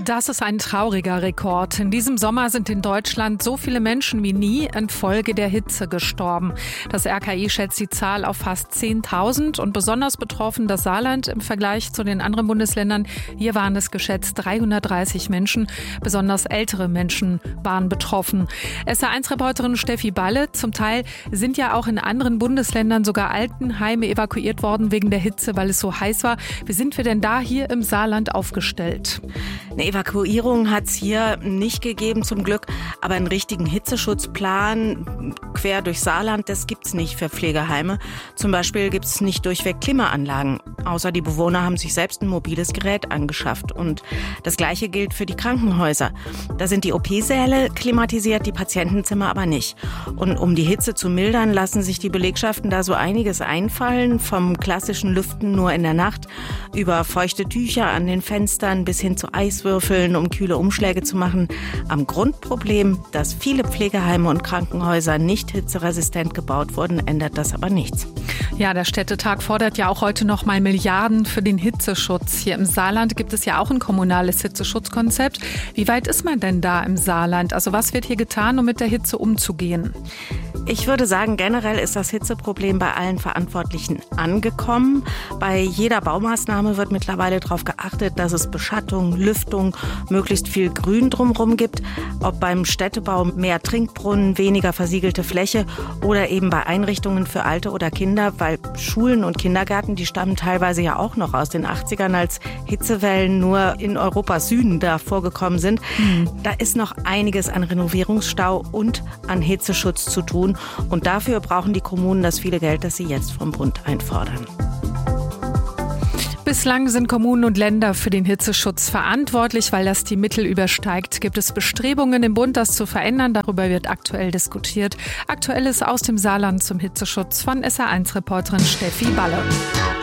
Das ist ein trauriger Rekord. In diesem Sommer sind in Deutschland so viele Menschen wie nie infolge der Hitze gestorben. Das RKI schätzt die Zahl auf fast 10.000 und besonders betroffen das Saarland im Vergleich zu den anderen Bundesländern. Hier waren es geschätzt 330 Menschen. Besonders ältere Menschen waren betroffen. SR1-Reporterin Steffi Balle, zum Teil sind ja auch in anderen Bundesländern sogar Altenheime evakuiert worden wegen der Hitze, weil es so heiß war. Wie sind wir denn da hier im Saarland aufgestellt? Eine Evakuierung hat es hier nicht gegeben, zum Glück. Aber einen richtigen Hitzeschutzplan quer durch Saarland, das gibt's nicht für Pflegeheime. Zum Beispiel gibt's nicht durchweg Klimaanlagen. Außer die Bewohner haben sich selbst ein mobiles Gerät angeschafft. Und das Gleiche gilt für die Krankenhäuser. Da sind die OP-Säle klimatisiert, die Patientenzimmer aber nicht. Und um die Hitze zu mildern, lassen sich die Belegschaften da so einiges einfallen. Vom klassischen Lüften nur in der Nacht über feuchte Tücher an den Fenstern bis hin zu Eiswürfeln, um kühle Umschläge zu machen. Am Grundproblem, dass viele Pflegeheime und Krankenhäuser nicht hitzeresistent gebaut wurden, ändert das aber nichts. Ja, der Städtetag fordert ja auch heute noch mal Milliarden für den Hitzeschutz. Hier im Saarland gibt es ja auch ein kommunales Hitzeschutzkonzept. Wie weit ist man denn da im Saarland? Also was wird hier getan, um mit der Hitze umzugehen? Ich würde sagen, generell ist das Hitzeproblem bei allen Verantwortlichen angekommen. Bei jeder Baumaßnahme wird mittlerweile darauf geachtet, dass es Beschattung, Lüftung, möglichst viel Grün drumherum gibt. Ob beim Städtebau mehr Trinkbrunnen, weniger versiegelte Fläche oder eben bei Einrichtungen für Alte oder Kinder, weil Schulen und Kindergärten, die stammen teilweise ja auch noch aus den 80ern, als Hitzewellen nur in Europas Süden da vorgekommen sind. Da ist noch einiges an Renovierungsstau und an Hitzeschutz zu tun. Und dafür brauchen die Kommunen das viele Geld, das sie jetzt vom Bund einfordern. Bislang sind Kommunen und Länder für den Hitzeschutz verantwortlich, weil das die Mittel übersteigt. Gibt es Bestrebungen im Bund, das zu verändern? Darüber wird aktuell diskutiert. Aktuelles aus dem Saarland zum Hitzeschutz von SR1-Reporterin Steffi Balle.